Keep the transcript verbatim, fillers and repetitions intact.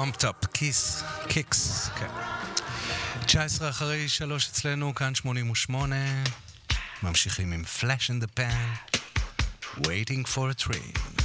Pumped Up Kiss, Kicks, כן. תשע עשרה אחרי שלוש אצלנו, כאן שמונים ושמונה. ממשיכים עם Flash in the Pan, Waiting for a Train.